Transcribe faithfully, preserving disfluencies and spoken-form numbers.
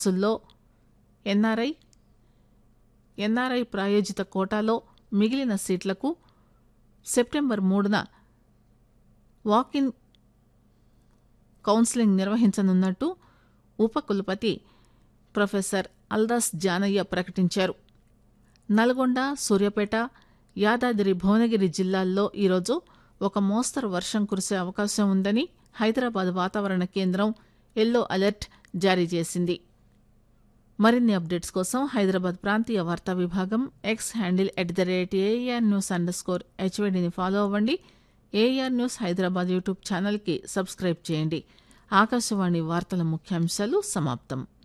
బస్సుల్లో NRI NRI ప్రాయోజిత కోటాలో మిగిలిన సీట్లకు సెప్టెంబర్ మూడున వాక్-ఇన్ కౌన్సిలింగ్ నిర్వహించనున్నట్టు ఉపకులపతి ప్రొఫెసర్ అల్దాస్ జానయ్య ప్రకటించారు. నల్గొండ, సూర్యాపేట, యాదాద్రి భువనగిరి జిల్లాల్లో ఈరోజు ఒక మోస్తరు వర్షం కురిసే అవకాశం ఉందని హైదరాబాద్ వాతావరణ కేంద్రం ఎల్లో అలర్ట్ జారీ చేసింది. మరిన్ని అప్డేట్స్ కోసం హైదరాబాద్ ప్రాంతీయ వార్తా విభాగం X handle at the rate AR news under score హెచ్వైడిని follow అవ్వండి. ఏఆర్ న్యూస్ హైదరాబాద్ యూట్యూబ్ ఛానల్కి సబ్స్క్రైబ్ చేయండి. ఆకాశవాణి వార్తల ముఖ్యాంశాలు సమాప్తం.